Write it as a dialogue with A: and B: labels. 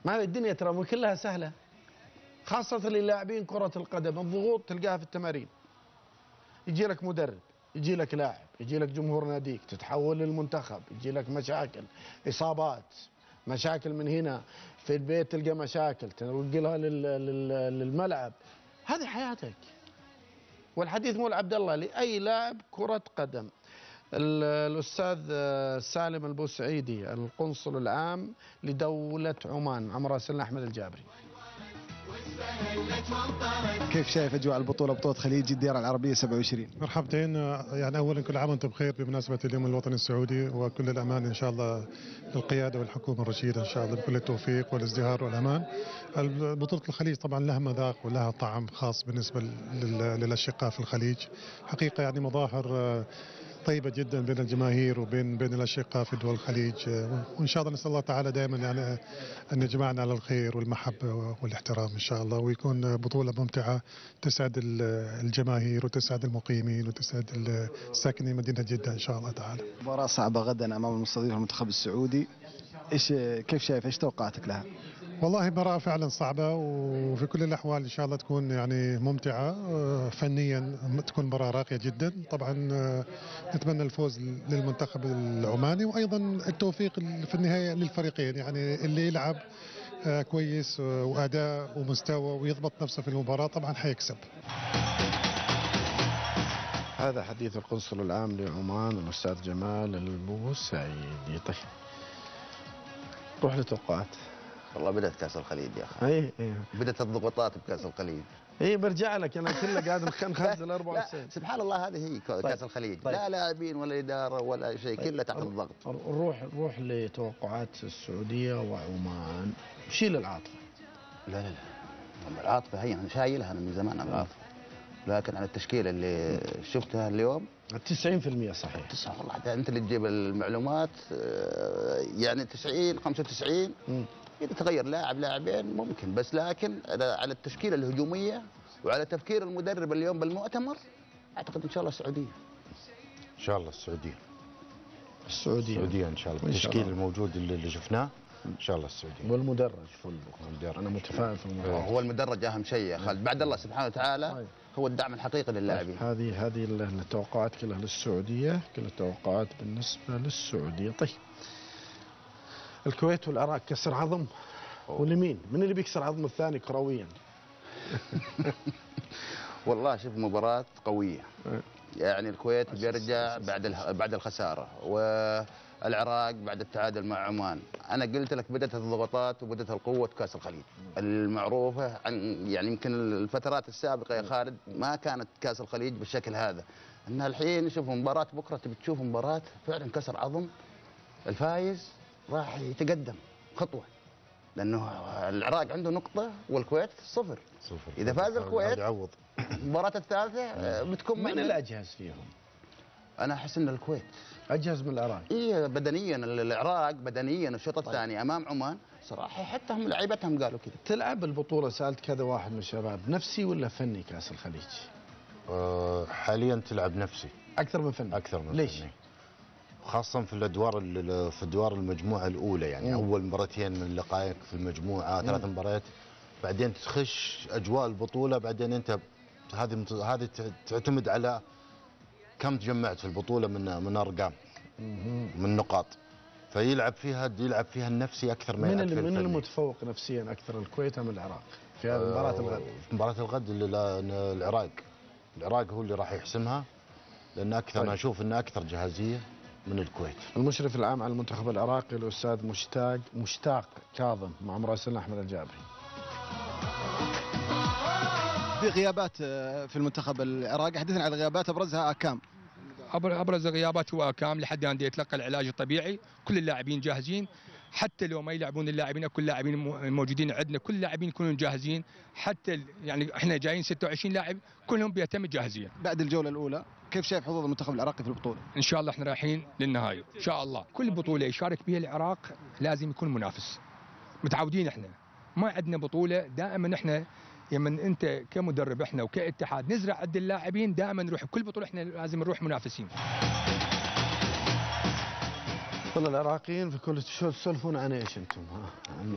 A: ما الدنيا ترى كلها سهله، خاصه للاعبين كره القدم. الضغوط تلقاها في التمارين، يجي لك مدرب، يجي لك لاعب، يجي لك جمهور ناديك، تتحول للمنتخب، يجي لك مشاكل، اصابات، مشاكل من هنا، في البيت تلقى مشاكل، تنقلها للملعب. هذه حياتك. والحديث مو لعبد الله، لاي لاعب كره قدم. الاستاذ سالم البوسعيدي القنصل العام لدوله عمان، عمر راسلنا احمد الجابري.
B: كيف شايف اجواء البطوله، بطوله خليج الديار العربيه 27؟
C: مرحبتين. يعني اولا كل عام وانتم بخير بمناسبه اليوم الوطني السعودي، وكل الامان ان شاء الله للقياده والحكومه الرشيده ان شاء الله بكل التوفيق والازدهار والامان. بطوله الخليج طبعا لها مذاق ولها طعم خاص بالنسبه للاشقاء في الخليج. حقيقه يعني مظاهر طيبة جدا بين الجماهير وبين الأشقاء في دول الخليج، وإن شاء الله نسأل الله تعالى دائما يعني أن يجمعنا على الخير والمحبة والاحترام إن شاء الله، ويكون بطولة ممتعة تسعد الجماهير وتسعد المقيمين وتسعد الساكنين مدينة جدة إن شاء الله تعالى.
B: مباراة صعبة غدا أمام المستضيف المنتخب السعودي، كيف شايف، إيش توقعاتك لها؟
C: والله مباراة فعلا صعبة، وفي كل الأحوال إن شاء الله تكون يعني ممتعة فنيا، تكون مباراة راقية جدا. طبعا نتمنى الفوز للمنتخب العماني، وأيضا التوفيق في النهاية للفريقين، يعني اللي يلعب كويس وأداء ومستوى ويضبط نفسه في المباراة طبعا حيكسب.
A: هذا حديث القنصل العام لعمان الأستاذ جمال البوسعيدي. طيب روح لتوقعات.
D: والله بدأت كأس الخليج يا أخي.
A: اي
D: بدأت الضغوطات بكأس الخليج.
A: اي برجع لك انا كله قاعد نخزن 94.
D: سبحان الله هذه هي كأس الخليج.
A: طيب.
D: لا لاعبين ولا إدارة ولا شيء. كله تحت الضغط.
A: نروح لتوقعات السعودية وعمان. شيل العاطفة.
D: لا العاطفة هي أنا شايلها أنا من زمان العاطفة، لكن على التشكيلة اللي شفتها اليوم
A: 90% صحيح.
D: والله أنت اللي تجيب المعلومات، يعني 90 95 إذا تغير لاعبين ممكن، بس لكن على التشكيلة الهجومية وعلى تفكير المدرب اليوم بالمؤتمر أعتقد إن شاء الله السعودية.
E: إن شاء الله السعودية إن شاء الله. التشكيل الموجود اللي شفناه إن شاء الله السعودية.
A: والمدرج أنا متفائل في المدرج.
D: هو المدرج أهم شيء يا خالد، بعد الله سبحانه وتعالى هو الدعم الحقيقي للاعبين.
A: هذه التوقعات كلها للسعودية، كل التوقعات بالنسبة للسعودية. طيب الكويت والعراق كسر عظم ولمين؟ من اللي بيكسر عظم الثاني كرويا؟
D: والله شوف مباراة قوية، يعني الكويت بيرجع بعد الخسارة، والعراق بعد التعادل مع عمان. أنا قلت لك بدأت الضغوطات وبدأت القوة كأس الخليج المعروفة يعني يمكن الفترات السابقة يا خالد ما كانت كأس الخليج بالشكل هذا. إن الحين شوف مباراة بكرة تبي تشوف مباراة فعلا كسر عظم. الفايز راح يتقدم خطوة، لأنه العراق عنده نقطة والكويت صفر. إذا فاز الكويت المباراة الثالثة بتكون
A: من الأجهز فيهم؟
D: أنا أحس أن الكويت
A: أجهز من العراق.
D: إيه بدنيا، العراق بدنيا الشوط الثاني أمام عمان صراحة حتى هم لعيبتهم قالوا كذا.
A: تلعب البطولة، سألت كذا واحد من الشباب، نفسي ولا فني كأس الخليج؟
E: حاليا تلعب نفسي
A: أكثر من فني. ليش؟
E: فني. خاصة في الأدوار المجموعة الأولى، يعني أول مباراتين من لقائك في المجموعة 3 مباريات، بعدين تخش أجواء البطولة، بعدين أنت هذه تعتمد على كم تجمعت في البطولة من أرقام من نقاط، فيلعب فيها النفسي أكثر من
A: من المتفوق نفسيا أكثر، الكويت أم العراق في هذه مباراة الغد؟
E: في مباراة الغد العراق هو اللي راح يحسمها، لأن أكثر أنا أشوف أنه أكثر جاهزية من الكويت.
A: المشرف العام على المنتخب العراقي الأستاذ مشتاق كاظم مع مراسلنا أحمد الجابري.
B: في غيابات في المنتخب العراقي، حدثنا على الغيابات ابرزها اكام.
F: ابرز الغيابات هو اكام لحد ان يتلقى العلاج الطبيعي. كل اللاعبين جاهزين، حتى لو ما يلعبون اللاعبين، كل اللاعبين موجودين عندنا، كل اللاعبين يكونون جاهزين، حتى يعني احنا جايين 26 لاعب كلهم بيتم جاهزين.
B: بعد الجوله الاولى كيف شايف حظوظ المنتخب العراقي في البطوله؟
F: ان شاء الله احنا رايحين للنهايه ان شاء الله. كل بطوله يشارك فيها العراق لازم يكون منافس. متعودين احنا ما عندنا بطوله، دائما احنا لما انت كمدرب احنا وكاتحاد نزرع عند اللاعبين دائما نروح بكل بطوله احنا لازم نروح منافسين.
A: والله العراقيين في كل تسولفون عن ايش انتم؟